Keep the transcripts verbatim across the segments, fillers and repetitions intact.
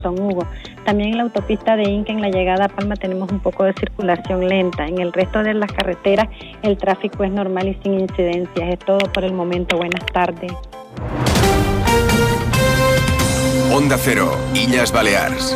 Don Hugo. También en la autopista de Inca, en la llegada a Palma, tenemos un poco de circulación lenta. En el resto de las carreteras el tráfico es normal y sin incidencias. Es todo por el momento. Buenas tardes. Onda Cero, Illes Balears.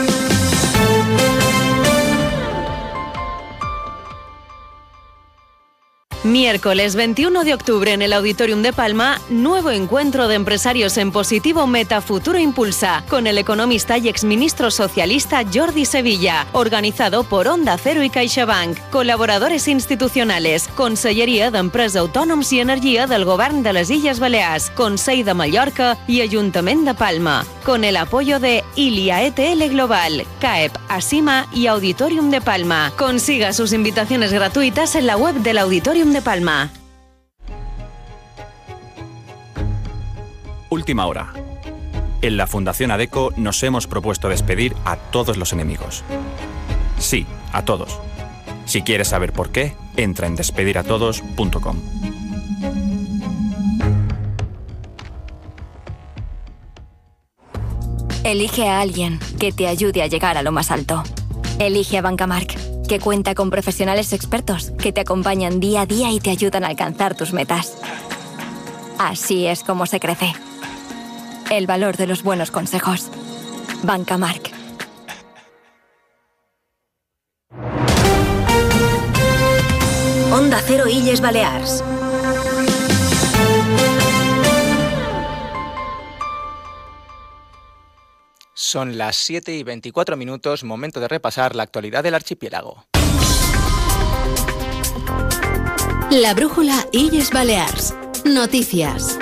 Miércoles veintiuno de octubre en el Auditorium de Palma, nuevo encuentro de empresarios en positivo Metafuturo Impulsa, con el economista y exministro socialista Jordi Sevilla, organizado por Onda Cero y CaixaBank, colaboradores institucionales, Conselleria d'Empresa, Autònoms i Energia del Govern de les Illes Balears, Consell de Mallorca y Ayuntament de Palma, con el apoyo de Ilia E T L Global, CAEP, Asima y Auditorium de Palma. Consiga sus invitaciones gratuitas en la web del Auditorium de Palma. Última hora. En la Fundación ADECO nos hemos propuesto despedir a todos los enemigos. Sí, a todos. Si quieres saber por qué, entra en despediratodos punto com. Elige a alguien que te ayude a llegar a lo más alto. Elige a Bancamark, que cuenta con profesionales expertos que te acompañan día a día y te ayudan a alcanzar tus metas. Así es como se crece. El valor de los buenos consejos. Bancamark. Onda Cero Illes Balears. Son las siete y veinticuatro minutos, momento de repasar la actualidad del archipiélago. La brújula Illes Balears. Noticias.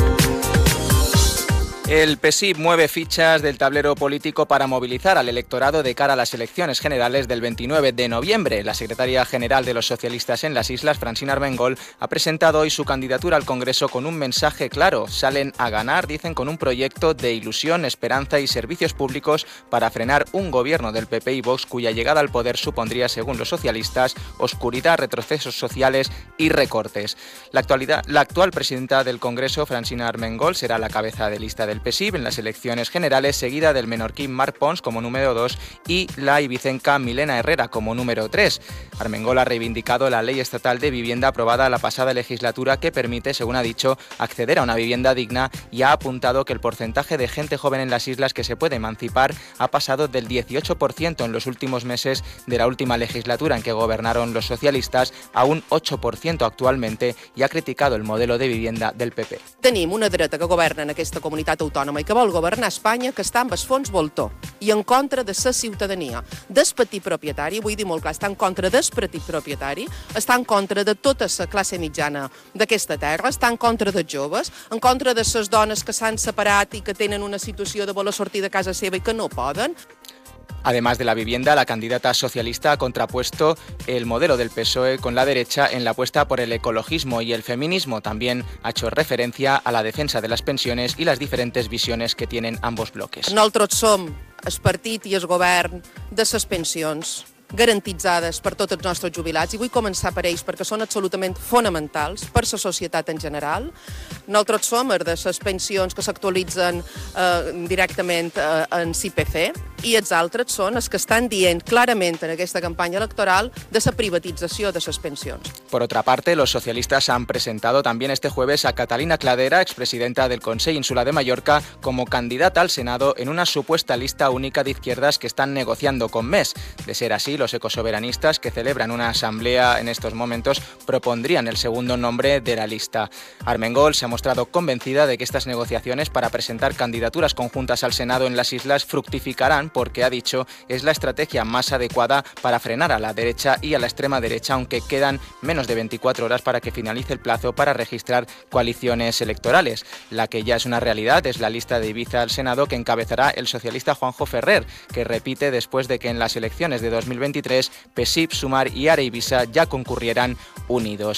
El P S I V mueve fichas del tablero político para movilizar al electorado de cara a las elecciones generales del veintinueve de noviembre. La secretaria general de los socialistas en las islas, Francina Armengol, ha presentado hoy su candidatura al Congreso con un mensaje claro. Salen a ganar, dicen, con un proyecto de ilusión, esperanza y servicios públicos para frenar un gobierno del P P y Vox cuya llegada al poder supondría, según los socialistas, oscuridad, retrocesos sociales y recortes. La, actualidad, la actual presidenta del Congreso, Francina Armengol, será la cabeza de lista del P S I V en las elecciones generales, seguida del menorquín Marc Pons como número dos y la ibicenca Milena Herrera como número tres. Armengol ha reivindicado la ley estatal de vivienda aprobada la pasada legislatura que permite, según ha dicho, acceder a una vivienda digna y ha apuntado que el porcentaje de gente joven en las islas que se puede emancipar ha pasado del dieciocho por ciento en los últimos meses de la última legislatura en que gobernaron los socialistas a un ocho por ciento actualmente y ha criticado el modelo de vivienda del P P. Tenim una dreta que governa en aquesta comunitat autònoma i que vol governar Espanya, que està amb els fons voltor i en contra de la ciutadania, del petit propietari, vull dir molt clar, està en contra del petit propietari, està en contra de tota la classe mitjana d'aquesta terra, està en contra dels joves, en contra de les dones que s'han separat i que tenen una situació de voler sortir de casa seva i que no poden. Además de la vivienda, la candidata socialista ha contrapuesto el modelo del P S O E con la derecha en la apuesta por el ecologismo y el feminismo. También ha hecho referencia a la defensa de las pensiones y las diferentes visiones que tienen ambos bloques. Nosaltres som el partit i el govern de les pensions garantitzades per tots els nostres jubilats i vull començar per ells perquè són absolutament fonamentals per la societat en general. Nosaltres som els de les pensions que s'actualitzen eh, directament eh, en l'I P C i els altres són els que estan dient clarament en aquesta campanya electoral de la privatització de les pensions. Por otra parte, los socialistas han presentado también este jueves a Catalina Cladera, expresidenta del Consell Insular de Mallorca, como candidata al Senado en una supuesta lista única de izquierdas que están negociando con M E S. De ser así, los ecosoberanistas que celebran una asamblea en estos momentos propondrían el segundo nombre de la lista. Armengol se ha mostrado convencida de que estas negociaciones para presentar candidaturas conjuntas al Senado en las islas fructificarán porque, ha dicho, es la estrategia más adecuada para frenar a la derecha y a la extrema derecha, aunque quedan menos de veinticuatro horas para que finalice el plazo para registrar coaliciones electorales. La que ya es una realidad es la lista de Ibiza al Senado que encabezará el socialista Juanjo Ferrer, que repite después de que en las elecciones de dos mil veintitrés P S I V, Sumar y Ara Ibiza ya concurrieran unidos.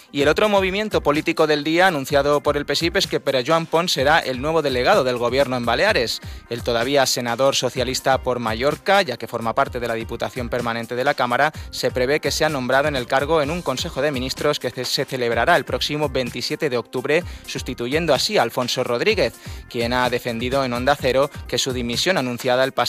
Y el otro movimiento político del día anunciado por el P S I P es que Pere Joan Pons será el nuevo delegado del gobierno en Baleares. El todavía senador socialista por Mallorca, ya que forma parte de la Diputación Permanente de la Cámara, se prevé que sea nombrado en el cargo en un Consejo de Ministros que se celebrará el próximo veintisiete de octubre, sustituyendo así a Alfonso Rodríguez, quien ha defendido en Onda Cero que su dimisión anunciada el pasado